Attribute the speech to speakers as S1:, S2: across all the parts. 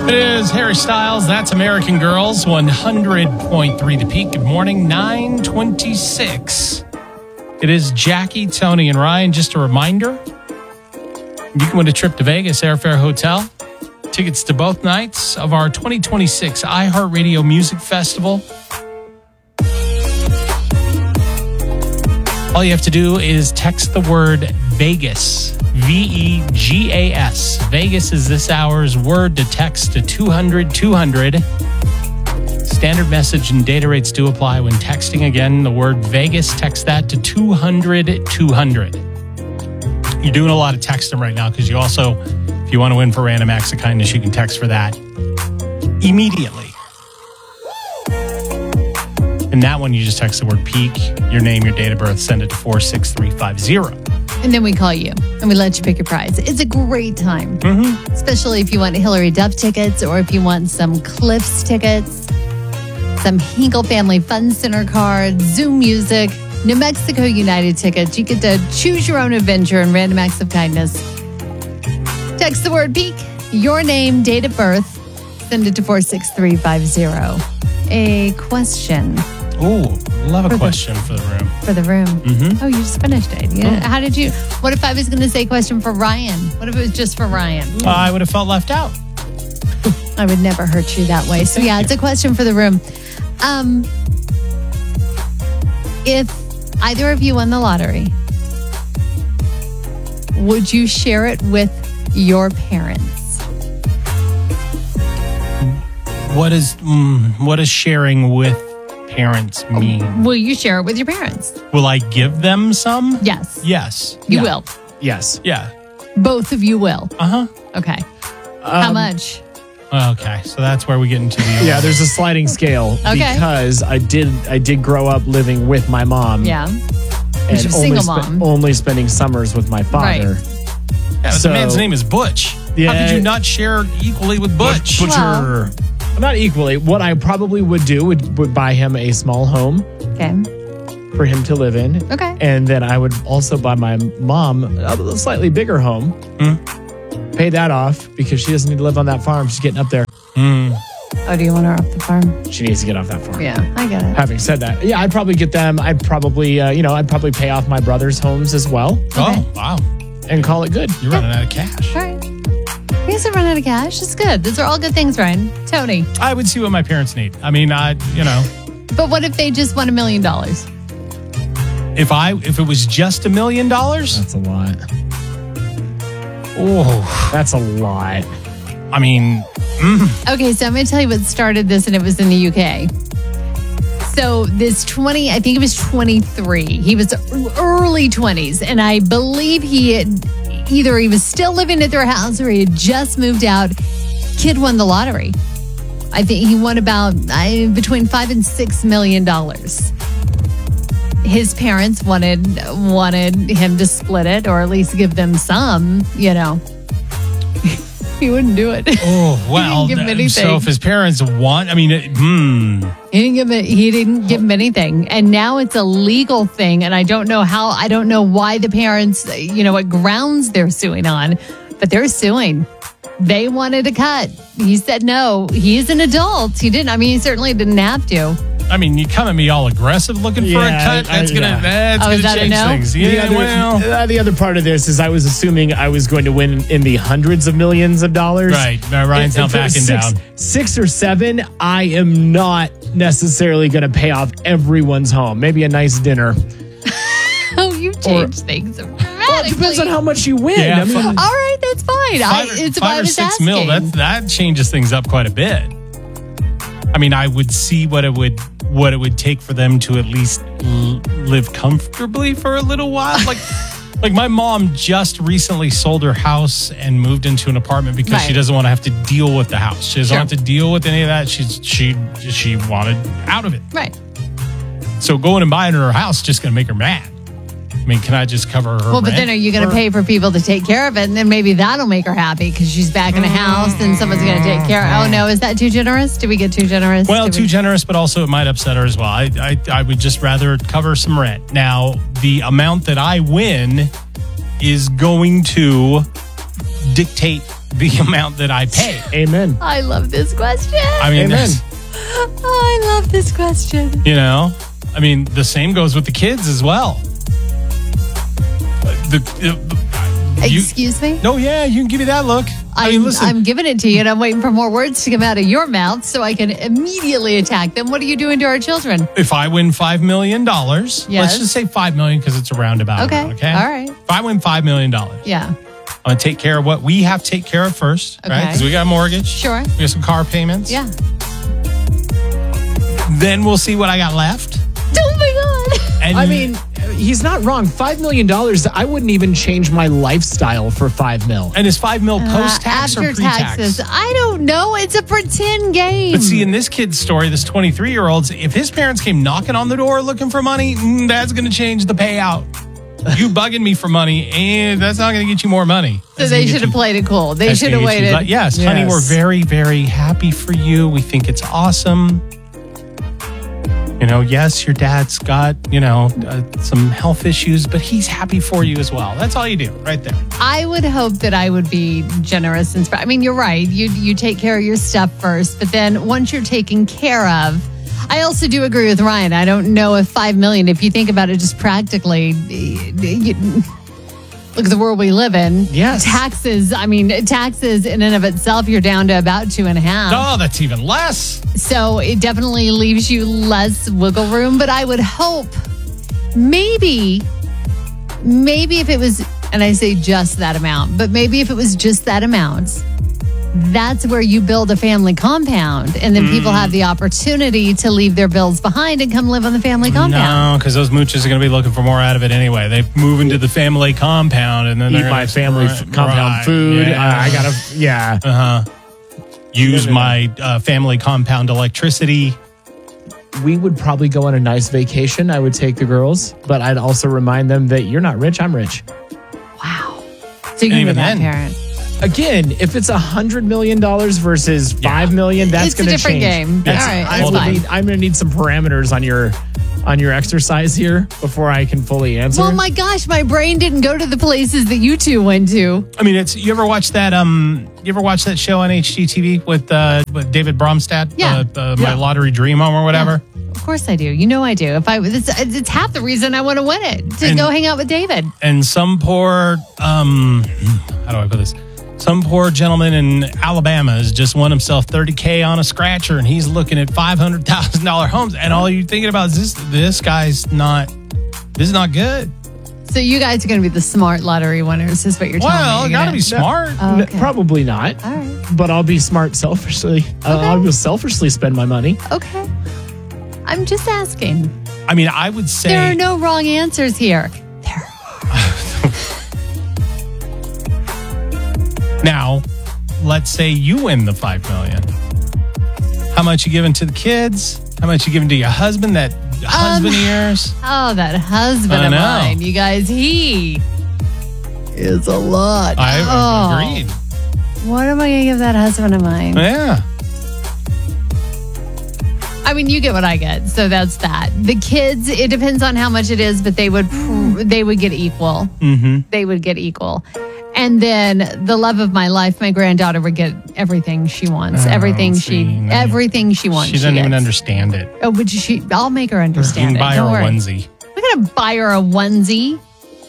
S1: It is Harry Styles. That's American Girls. 100.3 The Peak. Good morning. 9:26. It is Jackie, Tony, and Ryan. Just a reminder, you can win a trip to Vegas, Airfare Hotel. Tickets to both nights of our 2026 iHeartRadio Music Festival. All you have to do is text the word Vegas, VEGAS. Vegas is this hour's word to text to 200-200. Standard message and data rates do apply when texting. Again, the word Vegas, text that to 200-200. You're doing a lot of texting right now because you also, if you want to win for Random Acts of Kindness, you can text for that immediately. And that one, you just text the word peak, your name, your date of birth, send it to 46350.
S2: And then we call you and we let you pick your prize. It's a great time, especially if you want Hillary Duff tickets or if you want some Cliffs tickets, some Hinkle Family Fun Center cards, Zoom Music, New Mexico United tickets. You get to choose your own adventure in Random Acts of Kindness. Text the word peak, your name, date of birth, send it to 46350. A question.
S1: Oh, love a question for the room.
S2: For the room. Mm-hmm. Oh, you just finished it. Yeah. How did you? What if I was going to say question for Ryan? What if it was just for Ryan?
S1: I would have felt left out.
S2: I would never hurt you that way. So yeah, it's a question for the room. If either of you won the lottery, would you share it with your parents?
S1: What does sharing with parents mean?
S2: Will you share it with your parents?
S1: Will I give them some?
S2: Yes.
S1: Yes.
S2: You will.
S3: Yes.
S1: Yeah.
S2: Both of you will.
S1: Uh-huh.
S2: Okay. How much?
S1: Okay, so that's where we get into the...
S3: Yeah, there's a sliding scale because I did grow up living with my mom.
S2: Yeah.
S3: And
S2: you're single mom.
S3: Only spending summers with my father.
S2: Right.
S1: Yeah, but the man's name is Butch.
S3: Yeah.
S1: How could you not share equally with Butch?
S3: Butcher. Not equally. What I probably would do would buy him a small home.
S2: Okay.
S3: For him to live in.
S2: Okay.
S3: And then I would also buy my mom a slightly bigger home. Pay that off because she doesn't need to live on that farm. She's getting up there.
S2: Oh, do you want her off the farm?
S3: She needs to get off that farm.
S2: Yeah, I get it.
S3: Having said that, yeah, I'd probably get them. I'd probably, I'd probably pay off my brother's homes as well.
S2: Okay.
S1: Oh, wow.
S3: And call it good.
S1: You're running out of cash.
S2: All right. You guys don't run out of cash. It's good. Those are all good things, Ryan. Tony.
S1: I would see what my parents need. I mean,
S2: But what if they just won $1 million?
S1: If it was just $1 million?
S3: That's a lot.
S1: Oh.
S3: That's a lot.
S1: I mean...
S2: Okay, so I'm going to tell you what started this, and it was in the UK. So this I think it was 23. He was early 20s, and I believe he was still living at their house or he had just moved out. Kid won the lottery. I think he won about between $5 and $6 million. His parents wanted him to split it or at least give them some, He wouldn't do it.
S1: Oh, well.
S2: He didn't give him anything.
S1: So if his parents want,
S2: He didn't give him anything. And now it's a legal thing. And I don't know why the parents, what grounds they're suing on, but they're suing. They wanted a cut. He said no. He's an adult. He certainly didn't have to.
S1: I mean, you come at me all aggressive looking for a cut. That's gonna change things. Yeah,
S3: the other part of this is I was assuming I was going to win in the hundreds of millions of dollars.
S1: Right. Ryan's now backing down.
S3: 6 or 7, I am not necessarily going to pay off everyone's home. Maybe a nice dinner.
S2: Oh, you've changed things dramatically. Well,
S3: it depends on how much you win.
S1: Yeah,
S2: all right, that's fine.
S1: It's 5 or 6 mil. That changes things up quite a bit. I mean, I would see what it would take for them to at least live comfortably for a little while. Like my mom just recently sold her house and moved into an apartment because she doesn't want to have to deal with the house. She doesn't have to deal with any of that. She wanted out of it.
S2: Right.
S1: So going and buying her house is just going to make her mad. I mean, can I just cover her
S2: Well, but then are you going to pay for people to take care of it? And then maybe that'll make her happy because she's back in a house and someone's going to take care of it. Oh, no. Is that too generous? Did we get too generous?
S1: Well, too generous, but also it might upset her as well. I would just rather cover some rent. Now, the amount that I win is going to dictate the amount that I pay.
S3: Amen.
S2: I love this question.
S1: I mean,
S3: Amen.
S2: I love this question.
S1: you know, I mean, the same goes with the kids as well.
S2: Excuse me?
S1: No, yeah, you can give me that look. I mean, listen.
S2: I'm giving it to you, and I'm waiting for more words to come out of your mouth so I can immediately attack them. What are you doing to our children?
S1: If I win $5 million, let's just say $5 million because it's a roundabout
S2: Okay.
S1: amount, okay?
S2: All right.
S1: If I win $5 million,
S2: Yeah.
S1: I'm going to take care of what we have to take care of first, right?
S2: Okay.
S1: Because we got a mortgage.
S2: Sure.
S1: We got some car payments.
S2: Yeah.
S1: Then we'll see what I got left.
S2: Oh my God.
S1: And
S3: I mean, he's not wrong. $5 million, I wouldn't even change my lifestyle for $5 million.
S1: and is $5 million post-tax
S2: After
S1: or pre-tax?
S2: taxes. I don't know. It's a pretend game.
S1: But see, in this kid's story, this 23-year-old's, if his parents came knocking on the door looking for money, that's going to change the payout. You bugging me for money, and that's not going to get you more money.
S2: So they should have played it cool. They should have waited.
S1: Yes, honey, we're very, very happy for you. We think it's awesome. You know, yes, your dad's got, some health issues, but he's happy for you as well. That's all you do right there.
S2: I would hope that I would be generous and I mean, you're right. You take care of your stuff first, but then once you're taken care of, I also do agree with Ryan. I don't know if $5 million, if you think about it just practically, look at the world we live in.
S3: Yes.
S2: Taxes in and of itself, you're down to about 2.5.
S1: Oh, that's even less.
S2: So it definitely leaves you less wiggle room. But I would hope maybe if it was, and I say just that amount, but maybe if it was just that amount, that's where you build a family compound. And then people have the opportunity to leave their bills behind and come live on the family compound.
S1: No, because those mooches are going to be looking for more out of it anyway. They move into the family compound and then
S3: Eat
S1: they're
S3: my family compound food.
S1: Yeah.
S3: I gotta,
S1: Use my family compound electricity.
S3: We would probably go on a nice vacation. I would take the girls, but I'd also remind them that you're not rich, I'm rich.
S2: Wow. So you can be
S1: even
S2: that
S1: then.
S2: parent.
S3: Again, if it's $100 million versus $5 million, that's
S2: It's a
S3: going to
S2: different
S3: change.
S2: game.
S3: That's-
S2: All right,
S3: I'm
S2: it's
S3: gonna
S2: fine.
S3: need- I'm going to need some parameters on your exercise here before I can fully answer.
S2: Well, my gosh, my brain didn't go to the places that you two went to.
S1: I mean, you ever watch that show on HGTV with David Bromstad?
S2: Yeah.
S1: My Lottery Dream Home or whatever.
S2: Of course I do. You know I do. It's half the reason I want to win it, to go hang out with David.
S1: And some poor how do I put this? Some poor gentleman in Alabama has just won himself $30K on a scratcher, and he's looking at $500,000 homes. And all you're thinking about is this is not good.
S2: So you guys are going to be the smart lottery winners, is what you're telling me.
S1: Well,
S2: You're
S1: got to
S2: gonna-
S1: be smart.
S2: Oh, okay.
S3: Probably not.
S2: All right.
S3: But I'll be smart selfishly. I will selfishly spend my money.
S2: Okay. I'm just asking.
S1: I mean, I would say
S2: There are no wrong answers here.
S1: now, let's say you win the $5 million. How much you giving to the kids? How much you giving to your husband? That husband of yours?
S2: Oh, that husband
S1: I
S2: of
S1: know.
S2: mine. You guys, he is a lot.
S1: I agreed.
S2: What am I going to give that husband of mine?
S1: Yeah.
S2: I mean, you get what I get, so that's that. The kids, it depends on how much it is, but they would get equal.
S1: Mm-hmm.
S2: They would get equal. And then the love of my life, my granddaughter would get everything she wants. Everything she wants.
S1: She doesn't even
S2: gets.
S1: understand it.
S2: Oh, but I'll make her
S1: You
S2: understand
S1: can
S2: it.
S1: buy her
S2: Don't
S1: a
S2: worry.
S1: onesie.
S2: We're gonna buy her a onesie.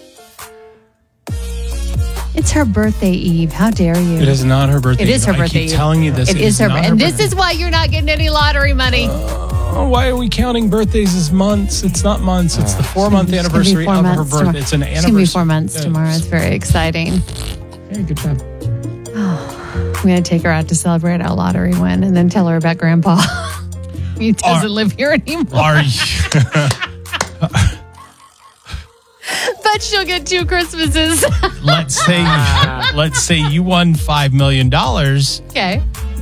S2: It's her birthday eve. How dare you?
S1: It is not her birthday.
S2: It is her
S1: I
S2: birthday
S1: keep
S2: eve.
S1: telling you this.
S2: It is her
S1: not
S2: birthday. And this
S1: birthday.
S2: is why you're not getting any lottery money.
S1: Why are we counting birthdays as months? It's not months. It's the 4-month
S2: It's gonna be
S1: anniversary
S2: 4
S1: of her
S2: months
S1: birthday.
S2: tomorrow.
S1: It's an
S2: It's
S1: anniversary.
S2: gonna be 4 months tomorrow. It's very exciting.
S3: Hey, good job.
S2: I'm gonna take her out to celebrate our lottery win, and then tell her about Grandpa. He doesn't live here anymore.
S1: Are you?
S2: But she'll get 2 Christmases.
S1: let's say you won $5 million.
S2: Okay.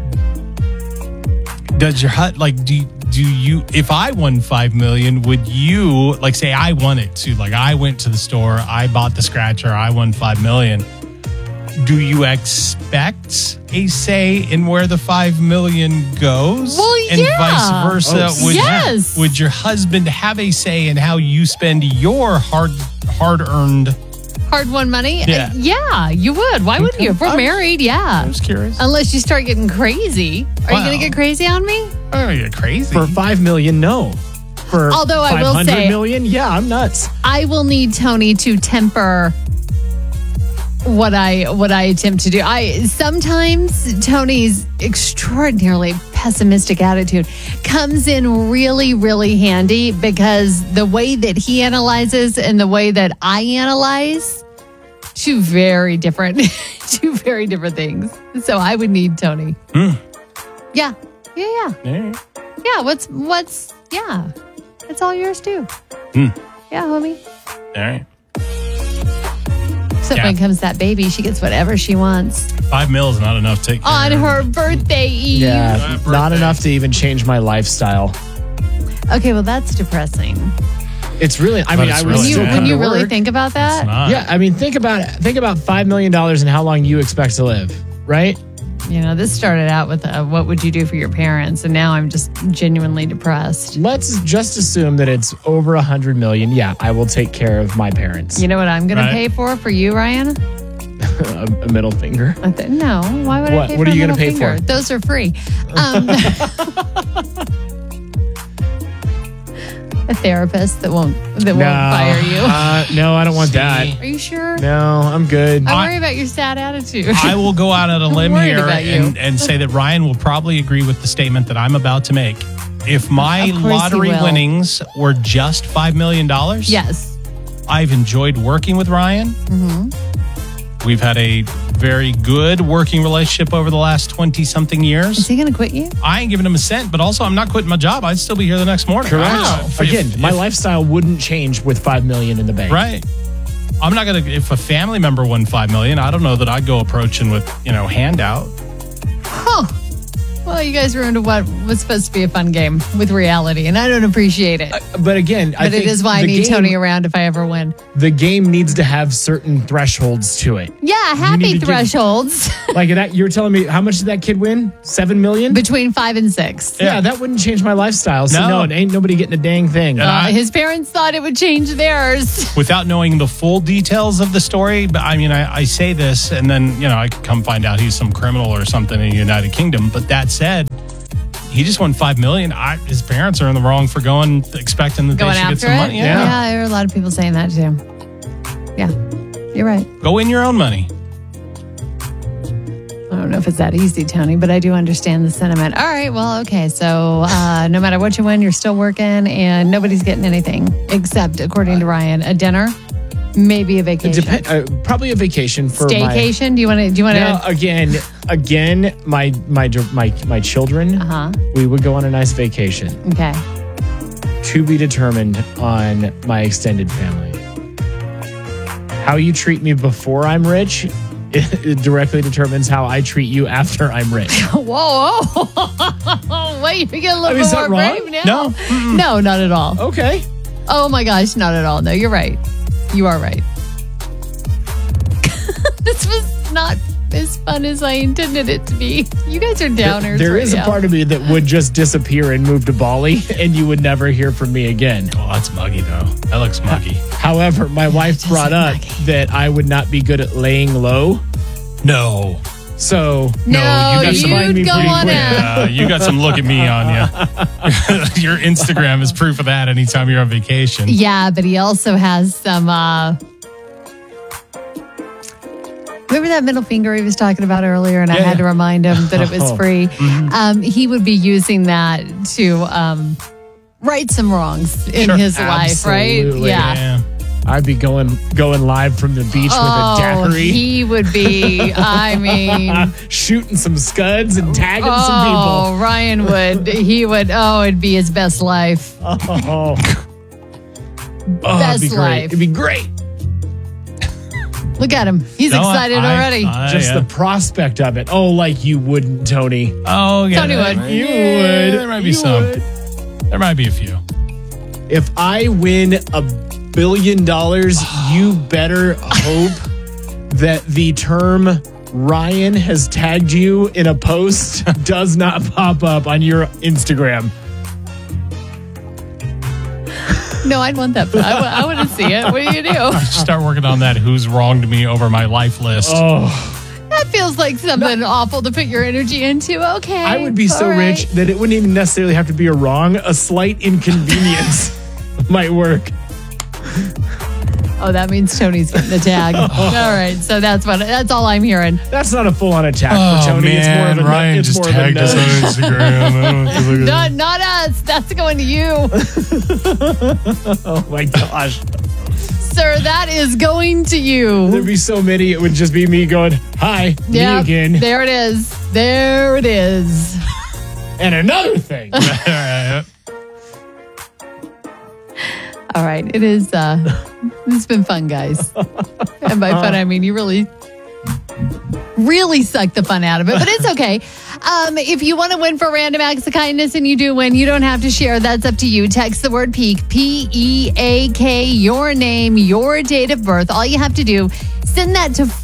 S1: Does your hut do you? If I won $5 million, would you say I won it too? Like I went to the store, I bought the scratcher, I won $5 million. Do you expect a say in where the $5 million goes?
S2: Well,
S1: and
S2: yeah.
S1: vice versa.
S2: Yes.
S1: Would your husband have a say in how you spend your hard-earned
S2: hard-won money?
S1: Yeah.
S2: Yeah, you would. Why wouldn't you? If we're married, yeah.
S1: I was curious.
S2: Unless you start getting crazy. Are you going to get crazy on me?
S1: Oh, you're crazy.
S3: For $5 million, no. For
S2: Although I will say,
S3: $500 million, yeah, I'm nuts.
S2: I will need Tony to temper what I attempt to do. Sometimes Tony's extraordinarily pessimistic attitude comes in really, really handy because the way that he analyzes and the way that I analyze, two very different things. So I would need Tony. Yeah.
S1: Yeah.
S2: Yeah. It's all yours too. Yeah, homie.
S1: All right.
S2: Except when it comes to that baby, she gets whatever she wants.
S1: $5 million is not enough to take care
S2: On
S1: of
S2: her birthday eve.
S3: Yeah, not enough to even change my lifestyle.
S2: Okay, well, that's depressing.
S3: It's really, I
S1: But
S3: mean,
S1: it's
S3: I
S1: really
S3: was still
S1: sad.
S3: coming
S2: When you
S3: to
S2: really
S3: work.
S2: think about
S1: It's
S2: that,
S1: not.
S3: Yeah, I mean, think about $5 million and how long you expect to live, right?
S2: this started out with what would you do for your parents? And now I'm just genuinely depressed.
S3: Let's just assume that it's over $100 million. Yeah, I will take care of my parents.
S2: You know what I'm going
S1: Right.
S2: to pay for you, Ryan?
S3: A middle finger.
S2: No. Why would
S3: What?
S2: I pay
S3: What
S2: for
S3: are you
S2: a
S3: gonna
S2: middle
S3: pay
S2: finger?
S3: for?
S2: Those are free. A therapist that won't fire you.
S3: No, I don't want that.
S2: Are you sure?
S3: No, I'm good.
S2: I worry about your sad attitude.
S1: I will go out on a limb
S2: worried
S1: here
S2: about you.
S1: and say that Ryan will probably agree with the statement that I'm about to make. If my
S2: Of course he
S1: lottery
S2: will.
S1: winnings were just $5 million,
S2: Yes.
S1: I've enjoyed working with Ryan. We've had a very good working relationship over the last 20-something
S2: Is
S1: years.
S2: he going to quit you?
S1: I ain't giving him a cent, but also I'm not quitting my job. I'd still be here the next morning.
S3: Correct.
S1: If-
S3: Again,
S1: if-
S3: my lifestyle wouldn't change with $5 million in the bank.
S1: Right. I'm not going to, if a family member won $5 million, I don't know that I'd go approaching with, handout.
S2: Huh. Well, you guys ruined what was supposed to be a fun game with reality, and I don't appreciate it.
S3: But again, I
S2: But
S3: think
S2: it is why I
S3: the
S2: need
S3: game-
S2: Tony around if I ever win.
S3: The game needs to have certain thresholds to it.
S2: Yeah,
S3: need
S2: happy
S3: to give-
S2: thresholds
S3: Like that, you're telling me how much did that kid win? $7 million?
S2: between 5 and 6.
S3: Yeah, that wouldn't change my lifestyle. So
S1: No.
S3: no, it ain't nobody getting a dang thing.
S2: His parents thought it would change theirs.
S1: Without knowing the full details of the story, but I mean, I say this and then, I could come find out he's some criminal or something in the United Kingdom. But that said, he just won $5 million. His parents are in the wrong for expecting that
S2: Going
S1: they should get
S2: after
S1: some
S2: it?
S1: money.
S2: Yeah, there are a lot of people saying that too. Yeah, you're right.
S1: Go in your own money.
S2: I don't know if it's that easy, Tony, but I do understand the sentiment. All right, well, okay. So no matter what you win, you're still working and nobody's getting anything except, according to Ryan, a dinner, maybe a vacation.
S3: Probably a vacation for
S2: Staycation? Do you want to?
S3: No, again, my children. We would go on a nice vacation.
S2: Okay.
S3: To be determined on my extended family. How you treat me before I'm rich, it directly determines how I treat you after I'm rich.
S2: Whoa. Wait, you get a little
S3: is
S2: bit
S3: that
S2: more
S3: wrong?
S2: brave now. No, not at all.
S3: Okay.
S2: Oh my gosh, not at all. No, you're right. You are right. This was not as fun as I intended it to be. You guys are downers.
S3: There
S2: right
S3: is a
S2: now.
S3: part of me that would just disappear and move to Bali, and you would never hear from me again.
S1: Oh, that's muggy, though. That looks muggy.
S3: However, my wife brought up that I would not be good at laying low.
S1: No.
S3: So,
S2: No,
S1: you got some-
S3: find me
S2: you'd go
S3: pretty
S2: on
S3: quick.
S2: out.
S1: You got some look at me on you. Your Instagram is proof of that anytime you're on vacation.
S2: Yeah, but he also has some. Remember that middle finger he was talking about earlier, and I had to remind him that it was free. He would be using that to right some wrongs in his life, right?
S3: Absolutely.
S1: Yeah.
S3: I'd be going live from the beach with a daiquiri,
S2: he would be. I mean,
S3: shooting some scuds and tagging some people.
S2: Ryan would. He would. Oh, it'd be his best life.
S3: Oh,
S2: Best
S3: it'd be great.
S2: life.
S3: It'd be great.
S2: Look at him. He's excited already.
S3: Just the prospect of it. Oh, like you wouldn't, Tony.
S1: Oh, yeah.
S2: Tony would.
S3: You would.
S1: There might be
S3: You
S1: some.
S3: would.
S1: There might be a few.
S3: If I win $1 billion, you better hope that the term Ryan has tagged you in a post does not pop up on your Instagram.
S2: No, I'd want that. I want to see it. What do you do?
S1: Start working on that who's wronged me over my life list.
S3: Oh.
S2: That feels like something awful to put your energy into. Okay.
S3: I would be so rich that it wouldn't even necessarily have to be a wrong. A slight inconvenience might work.
S2: Oh, that means Tony's getting the tag. All right. So that's all I'm hearing.
S3: That's not a full-on attack for Tony.
S1: Man,
S3: it's more of a
S1: Ryan
S3: it's
S1: just
S3: more
S1: tagged
S3: of a
S1: us on Instagram.
S2: Not us. That's going to you.
S3: Oh my gosh.
S2: Sir, that is going to you.
S3: There'd be so many, it would just be me going, hi, me again.
S2: There it is. There it is.
S3: And another thing.
S2: All right. It is, it's been fun, guys. And by fun, I mean you really suck the fun out of it, but it's okay. If you want to win for Random Acts of Kindness and you do win, you don't have to share. That's up to you. Text the word PEAK, P-E-A-K, your name, your date of birth. All you have to do, send that to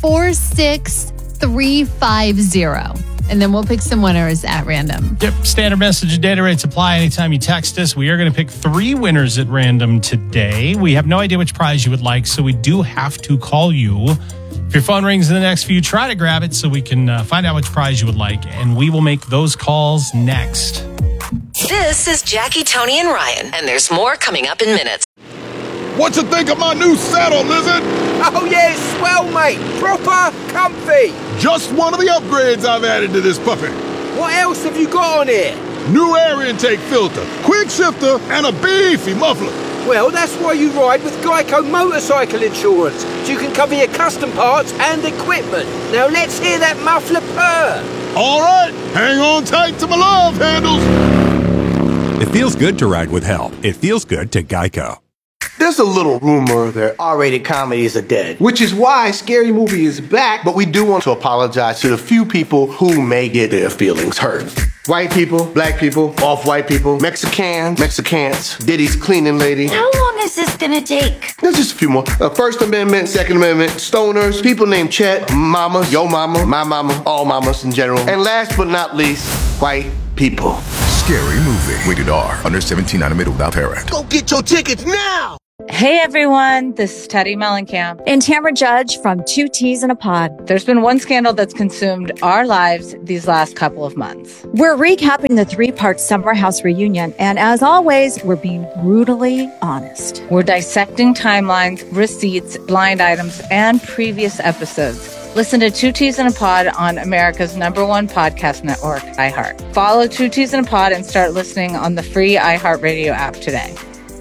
S2: 46350. And then we'll pick some winners at random.
S1: Yep. Standard message and data rates apply anytime you text us. We are going to pick 3 winners at random today. We have no idea which prize you would like, so we do have to call you. If your phone rings in the next few, try to grab it so we can find out which prize you would like, and we will make those calls next.
S4: This is Jackie, Tony, and Ryan, and there's more coming up in minutes.
S5: What you think of my new saddle, Lizard?
S6: Oh yeah, it's swell, mate. Proper comfy.
S5: Just one of the upgrades I've added to this puppy.
S6: What else have you got on here?
S5: New air intake filter, quick shifter, and a beefy muffler.
S6: Well, that's why you ride with Geico Motorcycle Insurance, so you can cover your custom parts and equipment. Now let's hear that muffler purr.
S5: All right, hang on tight to my love handles.
S7: It feels good to ride with help. It feels good to Geico.
S8: There's a little rumor that R-rated comedies are dead, which is why Scary Movie is back, but we do want to apologize to the few people who may get their feelings hurt. White people, black people, off-white people, Mexicans, Diddy's cleaning lady.
S9: How long is this gonna take?
S8: There's just a few more. First Amendment, Second Amendment, stoners, people named Chet, mamas, yo mama, my mama, all mamas in general. And last but not least, white people.
S10: Scary Movie. Rated R. Under 17, animated without parent.
S8: Go get your tickets now!
S11: Hey everyone, this is Teddy Mellencamp
S9: And Tamara Judge from 2 T's in a Pod.
S11: There's been one scandal that's consumed our lives these last couple of months.
S9: We're recapping the 3-part Summer House reunion, and as always, we're being brutally honest.
S11: We're dissecting timelines, receipts, blind items, and previous episodes. Listen to 2 T's in a Pod on America's #1 podcast network, iHeart. Follow 2 T's in a Pod and start listening on the free iHeartRadio app today.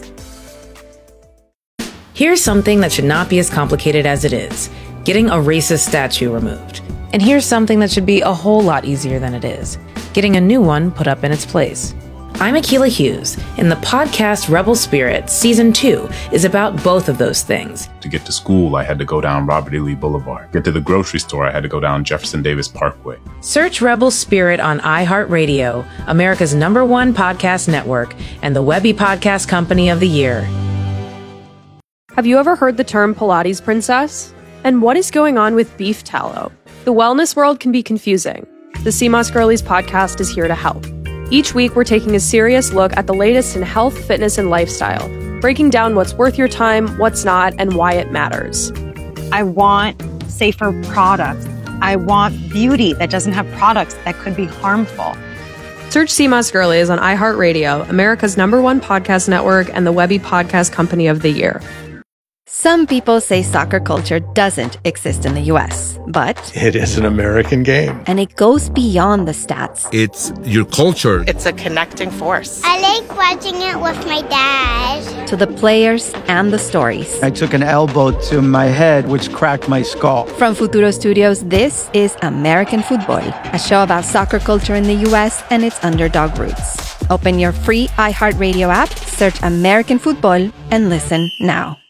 S12: Here's something that should not be as complicated as it is: getting a racist statue removed. And here's something that should be a whole lot easier than it is: getting a new one put up in its place. I'm Akilah Hughes, and the podcast Rebel Spirit Season 2 is about both of those things.
S13: To get to school, I had to go down Robert E. Lee Boulevard. Get to the grocery store, I had to go down Jefferson Davis Parkway.
S12: Search Rebel Spirit on iHeartRadio, America's #1 podcast network, and the Webby Podcast Company of the Year.
S14: Have you ever heard the term Pilates princess? And what is going on with beef tallow? The wellness world can be confusing. The CMOS Girlies podcast is here to help. Each week, we're taking a serious look at the latest in health, fitness, and lifestyle, breaking down what's worth your time, what's not, and why it matters.
S15: I want safer products. I want beauty that doesn't have products that could be harmful.
S14: Search CMOS Girlies on iHeartRadio, America's #1 podcast network, and the Webby Podcast Company of the Year.
S16: Some people say soccer culture doesn't exist in the U.S., but
S17: it is an American game.
S16: And it goes beyond the stats.
S17: It's your culture.
S18: It's a connecting force.
S19: I like watching it with my dad.
S16: To the players and the stories.
S20: I took an elbow to my head, which cracked my skull.
S16: From Futuro Studios, this is American Football, a show about soccer culture in the U.S. and its underdog roots. Open your free iHeartRadio app, search American Football, and listen now.